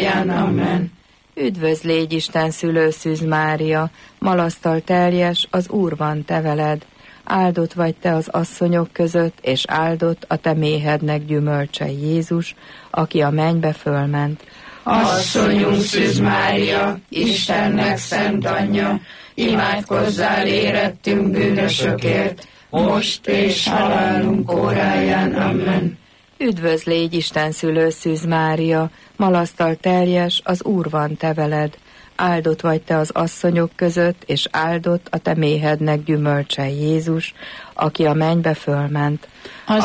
óráján. Amen. Üdvözl légy Isten szülő Szűz Mária, malasztal teljes, az Úr van te veled. Áldott vagy te az asszonyok között, és áldott a te méhednek gyümölcse Jézus, aki a mennybe fölment. Asszonyunk Szűz Mária, Istennek szent anyja, imádkozzál érettünk bűnösökért, most és halálunk óráján. Amen. Üdvözl légy Isten szülő Szűz Mária, malasztal teljes, az Úr van te veled. Áldott vagy te az asszonyok között, és áldott a te méhednek gyümölcse Jézus, aki a mennybe fölment.